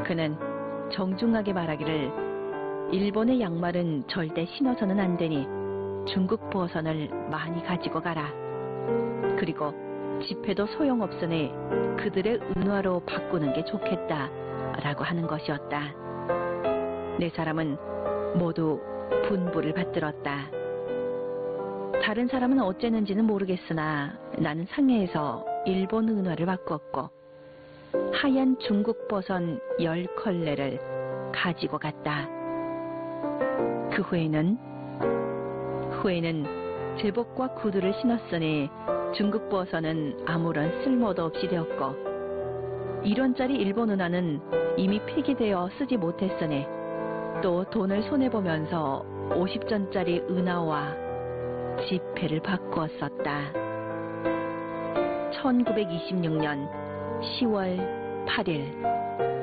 그는 정중하게 말하기를 일본의 양말은 절대 신어서는 안 되니 중국 버선을 많이 가지고 가라. 그리고 집회도 소용없으니 그들의 은화로 바꾸는 게 좋겠다 라고 하는 것이었다. 네 사람은 모두 분부를 받들었다. 다른 사람은 어째는지는 모르겠으나 나는 상해에서 일본 은화를 바꿨고 하얀 중국 버선 10컬레를 가지고 갔다. 그 후에는 제복과 구두를 신었으니 중국 버선은 아무런 쓸모도 없이 되었고 1원짜리 일본 은화는 이미 폐기되어 쓰지 못했으니 또 돈을 손해보면서 50전짜리 은화와 지폐를 바꾸었었다. 1926년 10월 8일